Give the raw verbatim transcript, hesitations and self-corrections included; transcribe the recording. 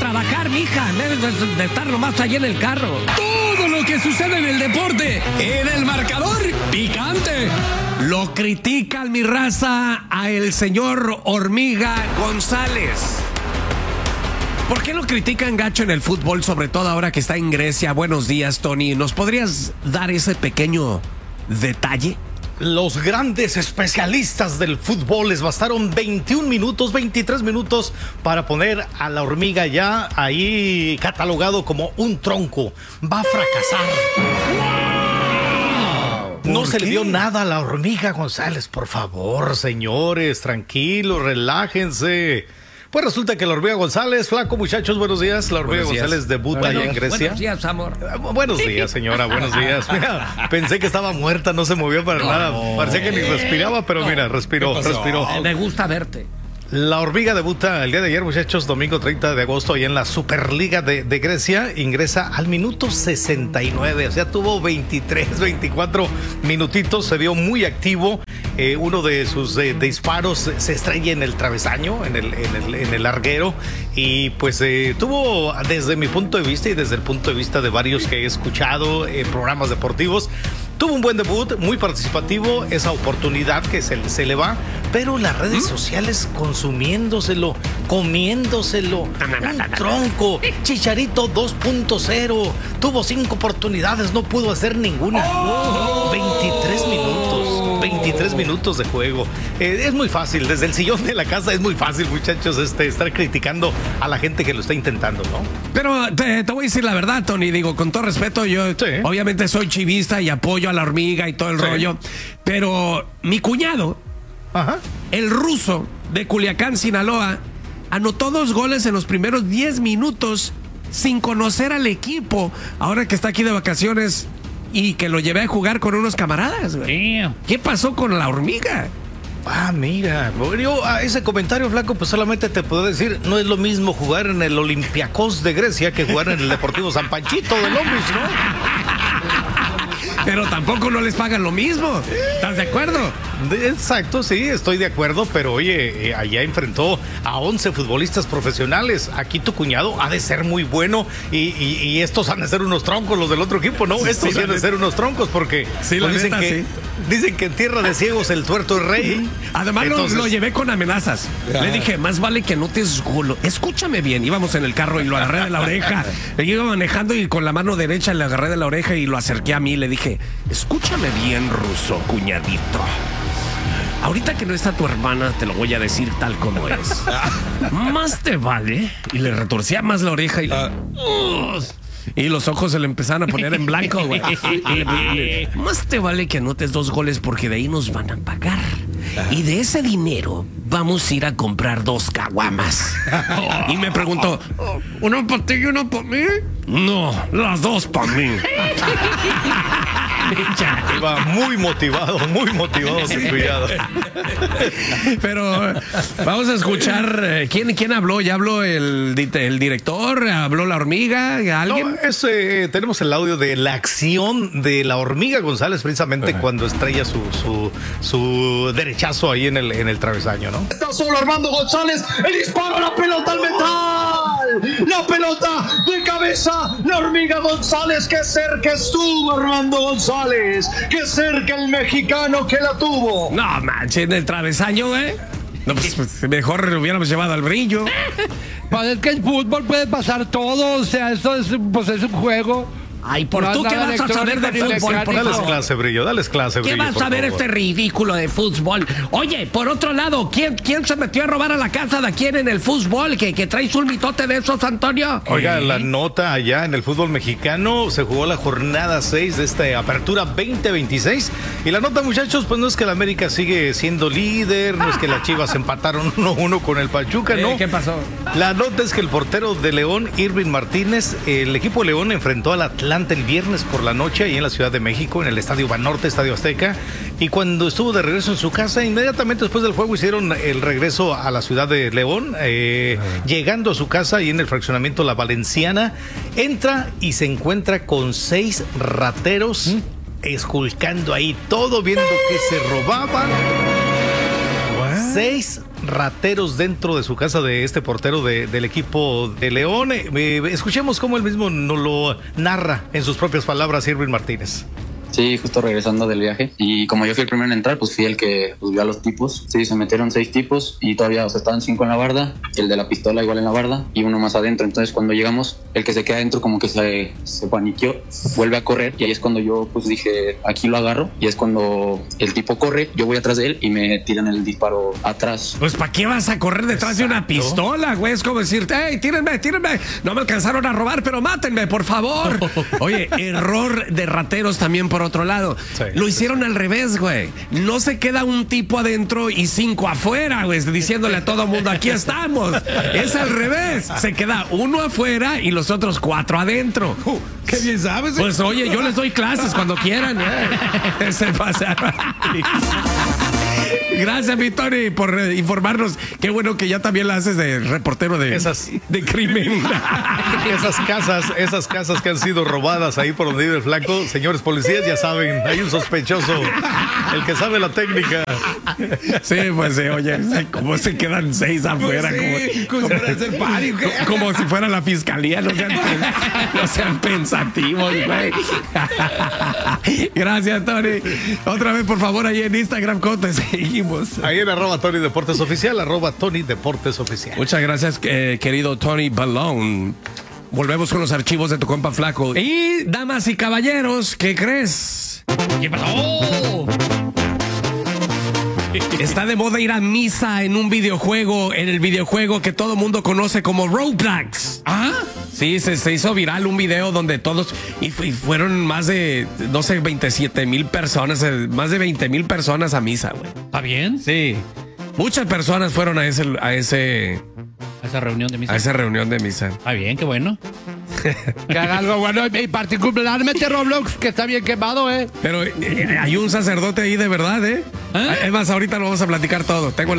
trabajar, mija, en vez de, de estar nomás allí en el carro. Todo lo que sucede en el deporte, en el marcador picante. Lo critican, mi raza, a el señor Hormiga González. ¿Por qué lo critican gacho en el fútbol, sobre todo ahora que está en Grecia? Buenos días, Tony. ¿Nos podrías dar ese pequeño detalle? Los grandes especialistas del fútbol les bastaron veintiún minutos, veintitrés minutos para poner a la Hormiga ya ahí catalogado como un tronco. Va a fracasar. No se le dio nada a la Hormiga González, por favor, señores, tranquilos, relájense. Pues resulta que la Hormiga González, flaco, muchachos, buenos días. La Hormiga González debuta allá en Grecia. Buenos días, amor. Buenos días, señora, buenos días. Mira, pensé que estaba muerta, no se movió para no, nada. Parecía que ni respiraba, pero no, mira, respiró, respiró. Me gusta verte. La Hormiga debuta el día de ayer, muchachos, domingo treinta de agosto, ahí en la Superliga de, de Grecia. Ingresa al minuto sesenta y nueve, o sea, tuvo veintitrés, veinticuatro minutitos, se vio muy activo. Eh, uno de sus eh, disparos se estrella en el travesaño, en el, en el, en el larguero. Y pues eh, tuvo, desde mi punto de vista y desde el punto de vista de varios que he escuchado en programas deportivos, tuvo un buen debut, muy participativo, esa oportunidad que se, se le va, pero las redes ¿Mm? sociales consumiéndoselo, comiéndoselo, un tronco. Chicharito dos punto cero, tuvo cinco oportunidades, no pudo hacer ninguna. Oh. veintitrés minutos, veintitrés minutos de juego. Eh, es muy fácil, desde el sillón de la casa es muy fácil, muchachos, este, estar criticando a la gente que lo está intentando, ¿no? Pero te, te voy a decir la verdad, Tony, digo, con todo respeto, yo sí. obviamente soy chivista y apoyo a la Hormiga y todo el sí. rollo, pero mi cuñado, Ajá. el ruso de Culiacán, Sinaloa, anotó dos goles en los primeros diez minutos sin conocer al equipo, ahora que está aquí de vacaciones y que lo llevé a jugar con unos camaradas, güey. Damn. ¿Qué pasó con la Hormiga? Ah, mira, yo a ese comentario, flaco, pues solamente te puedo decir, no es lo mismo jugar en el Olympiacos de Grecia que jugar en el Deportivo San Panchito de Londres, ¿no? Pero tampoco no les pagan lo mismo. ¿Estás de acuerdo? Exacto, sí, estoy de acuerdo, pero oye, eh, allá enfrentó a once futbolistas profesionales. Aquí tu cuñado ha de ser muy bueno y, y, y estos han de ser unos troncos, los del otro equipo, ¿no? Sí, estos sí, han de ser unos troncos porque sí, pues, dicen, neta, que, sí. dicen que en tierra de ciegos el tuerto es rey. Además Entonces... lo, lo llevé con amenazas. Ajá. Le dije, más vale que no te esgulo. Escúchame bien, íbamos en el carro y lo agarré de la oreja. Le iba manejando y con la mano derecha le agarré de la oreja y lo acerqué a mí. Le dije, escúchame bien, ruso, cuñadito. Ahorita que no está tu hermana, te lo voy a decir tal como es. Más te vale. Y le retorcía más la oreja y le... Uh, y los ojos se le empezaron a poner en blanco, güey. Más te vale que anotes dos goles porque de ahí nos van a pagar. Y de ese dinero vamos a ir a comprar dos caguamas. Y me preguntó, ¿una para ti y una para mí? No, las dos para mí. Iba muy motivado, muy motivado, sin cuidado. Pero vamos a escuchar, eh, ¿quién, quién habló? ¿Ya habló el, el director? ¿Habló la Hormiga? ¿Alguien? No, es, eh, tenemos el audio de la acción de la Hormiga González, precisamente Ajá. cuando estrella su, su, su derechazo ahí en el, en el travesaño, ¿no? Está solo Armando González, el disparo, la pelota al metal, la pelota de cabeza, la Hormiga González, que cerca estuvo Armando González. Que cerca el mexicano que la tuvo. No manches, en el travesaño, ¿eh? No, pues, pues mejor lo hubiéramos llevado al brillo. Pues es que el fútbol puede pasar todo, o sea, esto es, pues es un juego. Ay, ¿por no tú qué vas a saber de fútbol? Por dales clase, Brillo, dales clase, Brillo. ¿Qué vas a saber este ridículo de fútbol? Oye, por otro lado, ¿quién, quién se metió a robar a la casa de quién en el fútbol? ¿Que, que traes un mitote de esos, Antonio? Oiga, ¿Eh? la nota allá en el fútbol mexicano, se jugó la jornada seis de esta apertura veinte veintiséis. Y la nota, muchachos, pues no es que el América sigue siendo líder, no es que las Chivas empataron uno uno con el Pachuca, ¿no? ¿Eh? ¿Qué pasó? La nota es que el portero de León, Irving Martínez, el equipo de León enfrentó al Atlante el viernes por la noche ahí en la Ciudad de México, en el Estadio Banorte, Estadio Azteca, y cuando estuvo de regreso en su casa, inmediatamente después del juego hicieron el regreso a la ciudad de León, eh, llegando a su casa y en el fraccionamiento La Valenciana, entra y se encuentra con seis rateros ¿Mm? esculcando ahí todo, viendo que se robaban. What? Seis rateros dentro de su casa de este portero de, del equipo de León. Eh, escuchemos cómo él mismo nos lo narra en sus propias palabras, Irving Martínez. Sí, justo regresando del viaje. Y como yo fui el primero en entrar, pues fui el que pues, vio a los tipos. Sí, se metieron seis tipos y todavía, o sea, estaban cinco en la barda, el de la pistola igual en la barda y uno más adentro. Entonces, cuando llegamos, el que se queda adentro como que se, se paniqueó, vuelve a correr y ahí es cuando yo pues dije, aquí lo agarro. Y es cuando el tipo corre, yo voy atrás de él y me tiran el disparo atrás. Pues, ¿para qué vas a correr detrás Exacto. de una pistola, güey? Es como decirte, hey, tírenme, tírenme. No me alcanzaron a robar, pero mátenme, por favor. Oye, error de rateros también por otro lado. Sí, Lo hicieron sí. al revés, güey. No se queda un tipo adentro y cinco afuera, güey, diciéndole a todo mundo, aquí estamos. Es al revés. Se queda uno afuera y los otros cuatro adentro. Uh, qué bien sabes. Pues oye, yo les doy clases cuando quieran. ¿eh? Se pasaron. Gracias, mi Tony, por eh, informarnos. Qué bueno que ya también la haces de reportero de, esas, de crimen. Esas casas, esas casas que han sido robadas ahí por donde vive el flaco. Señores policías, ya saben, hay un sospechoso, el que sabe la técnica. Sí, pues sí, oye, ¿cómo se quedan seis afuera? Pues sí, como, como, hacer party, como, como si fuera la fiscalía, no sean, no sean pensativos, güey. Gracias, Tony. Otra vez, por favor, ahí en Instagram, ¿cómo te seguimos? Ahí en arroba Tony Deportes Oficial, arroba Tony Deportes Oficial. Muchas gracias, eh, querido Tony Balón. Volvemos con los archivos de tu compa Flaco. Y, damas y caballeros, ¿qué crees? ¿Qué pasó? Está de moda ir a misa en un videojuego, en el videojuego que todo mundo conoce como Roblox. ¿Ah? Sí, se, se hizo viral un video donde todos, y, y fueron más de, no sé, veintisiete mil personas, más de veinte mil personas a misa, güey. ¿Está bien? Sí. Muchas personas fueron a ese, a ese... A esa reunión de misa. A esa reunión de misa. Está bien, qué bueno. Que haga algo bueno, y particularmente Roblox, que está bien quemado, ¿eh? Pero eh, hay un sacerdote ahí de verdad, ¿eh? ¿Eh? Es más, ahorita lo vamos a platicar todo. Tengo